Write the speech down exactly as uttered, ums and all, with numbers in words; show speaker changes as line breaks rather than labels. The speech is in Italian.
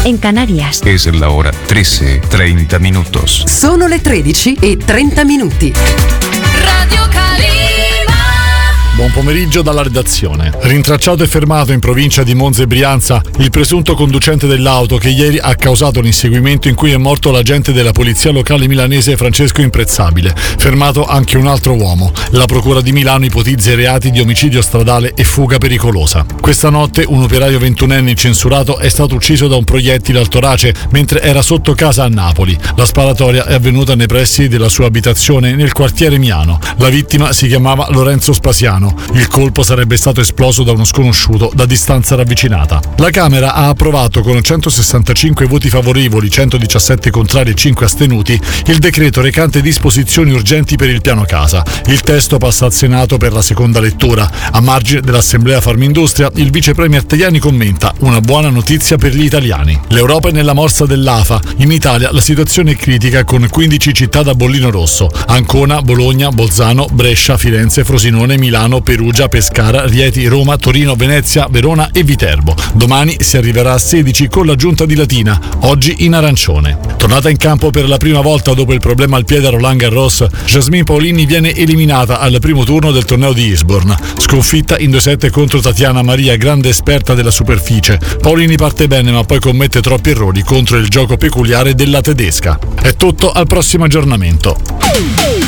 en Canarias.
Es la hora trece, treinta minutos.
Sono le tredici e trenta minuti.
Radio Calima.
Buon pomeriggio dalla redazione. Rintracciato e fermato in provincia di Monza e Brianza il presunto conducente dell'auto che ieri ha causato l'inseguimento in cui è morto l'agente della polizia locale milanese Francesco Imprezzabile. Fermato anche un altro uomo. La procura di Milano ipotizza i reati di omicidio stradale e fuga pericolosa. Questa notte un operaio ventunenne incensurato è stato ucciso da un proiettile al torace mentre era sotto casa a Napoli. La sparatoria è avvenuta nei pressi della sua abitazione nel quartiere Miano. La vittima si chiamava Lorenzo Spasiano. Il colpo sarebbe stato esploso da uno sconosciuto da distanza ravvicinata. La Camera ha approvato con centosessantacinque voti favorevoli, centodiciassette contrari e cinque astenuti il decreto recante disposizioni urgenti per il piano casa. Il testo passa al Senato per la seconda lettura. A margine dell'Assemblea Farmindustria, il vice premier Tajani commenta: una buona notizia per gli italiani. L'Europa è nella morsa dell'A F A. In Italia la situazione è critica con quindici città da bollino rosso: Ancona, Bologna, Bolzano, Brescia, Firenze, Frosinone, Milano, Perugia, Pescara, Rieti, Roma, Torino, Venezia, Verona e Viterbo. Domani si arriverà a sedici con l'aggiunta di Latina, oggi in arancione. Tornata in campo per la prima volta dopo il problema al piede a Roland Garros, Jasmine Paolini viene eliminata al primo turno del torneo di Eastbourne. Sconfitta in due sette contro Tatiana Maria, grande esperta della superficie. Paolini parte bene ma poi commette troppi errori contro il gioco peculiare della tedesca. È tutto, al prossimo aggiornamento.